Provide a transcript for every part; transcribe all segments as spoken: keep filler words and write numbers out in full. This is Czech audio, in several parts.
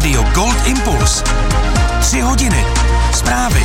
Rádio Gold Impuls. Tři hodiny. Zprávy.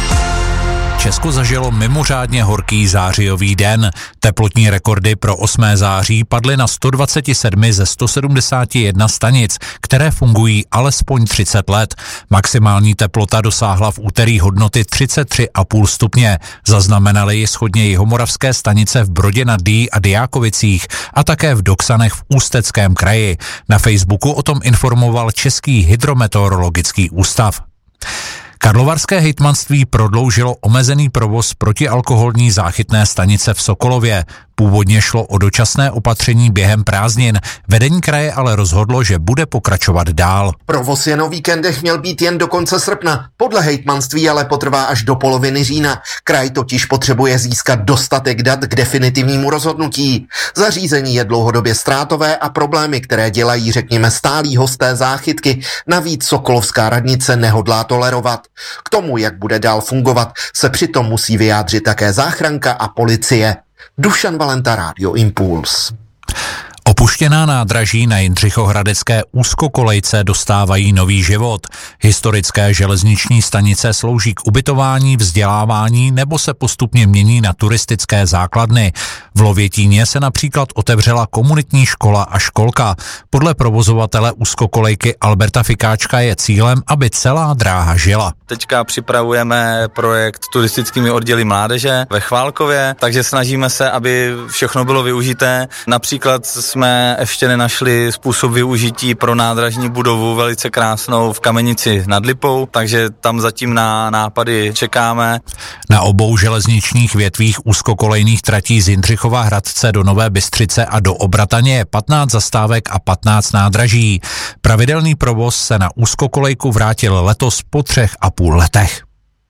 Česko zažilo mimořádně horký zářijový den. Teplotní rekordy pro osmého září padly na sto dvacet sedm ze sto sedmdesát jedna stanic, které fungují alespoň třicet let. Maximální teplota dosáhla v úterý hodnoty třicet tři celá pět stupně. Zaznamenaly ji shodně jihomoravské stanice v Brodě nad Dyjí a Dyjákovicích a také v Doksanech v Ústeckém kraji. Na Facebooku o tom informoval Český hydrometeorologický ústav. Karlovarské hejtmanství prodloužilo omezený provoz protialkoholní záchytné stanice v Sokolově. Původně šlo o dočasné opatření během prázdnin, vedení kraje ale rozhodlo, že bude pokračovat dál. Provoz jen o víkendech měl být jen do konce srpna, podle hejtmanství ale potrvá až do poloviny října. Kraj totiž potřebuje získat dostatek dat k definitivnímu rozhodnutí. Zařízení je dlouhodobě ztrátové a problémy, které dělají, řekněme, stálí hosté záchytky, navíc sokolovská radnice nehodlá tolerovat. K tomu, jak bude dál fungovat, se přitom musí vyjádřit také záchranka a policie. Dušan Valenta, Rádio Impuls. Opuštěná nádraží na Jindřichohradecké úzkokolejce dostávají nový život. Historické železniční stanice slouží k ubytování, vzdělávání nebo se postupně mění na turistické základny. V Lovětíně se například otevřela komunitní škola a školka. Podle provozovatele úzkokolejky Alberta Fikáčka je cílem, aby celá dráha žila. Teďka připravujeme projekt turistickými odděly mládeže ve Chválkově, takže snažíme se, aby všechno bylo využité. Například jsme ještě nenašli způsob využití pro nádražní budovu velice krásnou v Kamenici nad Lipou, takže tam zatím na nápady čekáme. Na obou železničních větvích úzkokolejných tratí z Jindřichova Hradce do Nové Bystřice a do Obrataně je patnáct zastávek a patnáct nádraží. Pravidelný provoz se na úzkokolejku vrátil letos po třech a půl letech.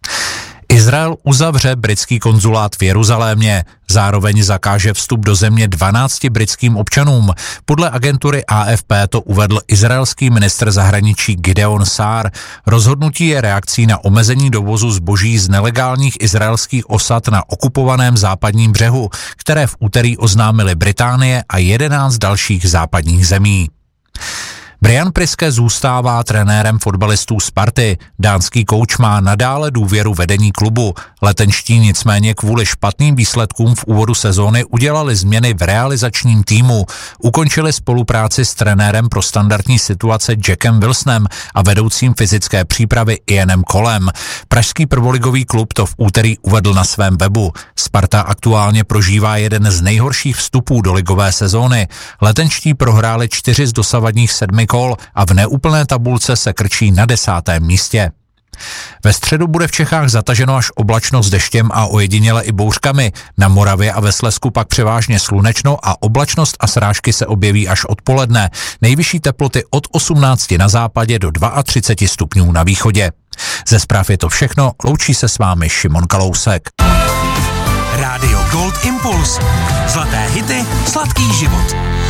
Izrael uzavře britský konzulát v Jeruzalémě, zároveň zakáže vstup do země dvanácti britským občanům. Podle agentury A F P to uvedl izraelský ministr zahraničí Gideon Sár. Rozhodnutí je reakcí na omezení dovozu zboží z nelegálních izraelských osad na okupovaném západním břehu, které v úterý oznámily Británie a jedenáct dalších západních zemí. Brian Priske zůstává trenérem fotbalistů Sparty. Dánský kouč má nadále důvěru vedení klubu. Letenští nicméně kvůli špatným výsledkům v úvodu sezóny udělali změny v realizačním týmu. Ukončili spolupráci s trenérem pro standardní situace Jackem Wilsonem a vedoucím fyzické přípravy Ianem Colem. Pražský prvoligový klub to v úterý uvedl na svém webu. Sparta aktuálně prožívá jeden z nejhorších vstupů do ligové sezóny. Letenští prohráli čtyři z dosavadních sedmi kol a v neúplné tabulce se krčí na desátém místě. Ve středu bude v Čechách zataženo až oblačno s deštěm a ojediněle i bouřkami. Na Moravě a ve Slezsku pak převážně slunečno a oblačnost a srážky se objeví až odpoledne. Nejvyšší teploty od osmnácti na západě do třicet dva stupňů na východě. Ze zpráv je to všechno, loučí se s vámi Šimon Kalousek. Rádio Gold Impuls. Zlaté hity, sladký život.